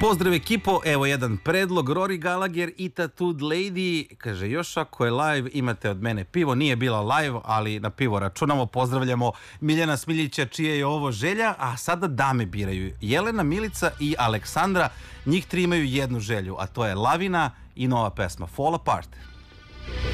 Pozdrav ekipo, evo jedan predlog, Rory Gallagher i Tattooed Lady, kaže još ako je live imate od mene pivo, nije bila live ali na pivo računamo, pozdravljamo Miljana Smiljića čije je ovo želja, a sada dame biraju, Jelena, Milica i Aleksandra, njih tri imaju jednu želju, a to je Lavina i nova pesma Fall Apart.